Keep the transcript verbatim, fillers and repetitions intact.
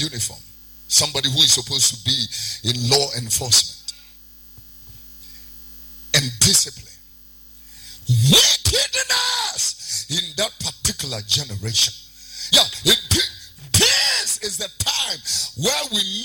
uniform. Somebody who is supposed to be in law enforcement and discipline. Wickedness in that particular generation. Yeah, it, this is the time where we